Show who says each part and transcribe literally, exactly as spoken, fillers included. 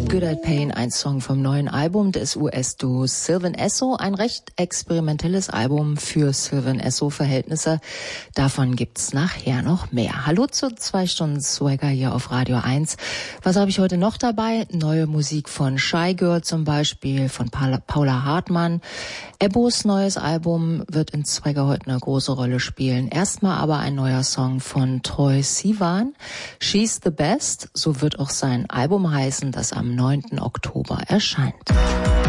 Speaker 1: Good at Pain, ein Song vom neuen Album des U S-Duos Sylvan Esso, ein recht experimentelles Album für Sylvan Esso-Verhältnisse. Davon gibt's nachher noch mehr. Hallo zu zwei Stunden Swagger hier auf Radio eins. Was habe ich heute noch dabei? Neue Musik von Shy Girl zum Beispiel, von Paula Hartmann. Ebbos neues Album wird in Swagger heute eine große Rolle spielen. Erstmal aber ein neuer Song von Troye Sivan. She's the Best, so wird auch sein Album heißen, das am neunten Oktober erscheint.